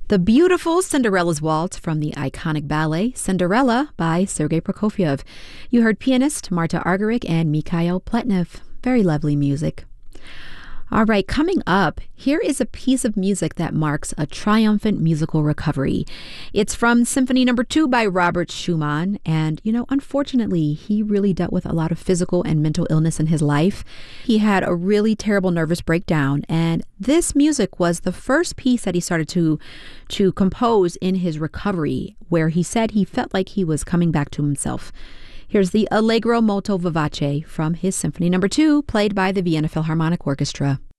The beautiful Cinderella's Waltz from the iconic ballet Cinderella by Sergei Prokofiev. You heard pianist Marta Argerich and Mikhail Pletnev. Very lovely music. All right, coming up, here is a piece of music that marks a triumphant musical recovery. It's from Symphony Number 2 by Robert Schumann, and, unfortunately, he really dealt with a lot of physical and mental illness in his life. He had a really terrible nervous breakdown, and this music was the first piece that he started to compose in his recovery, where he said he felt like he was coming back to himself. Here's the Allegro molto vivace from his Symphony Number 2, played by the Vienna Philharmonic Orchestra.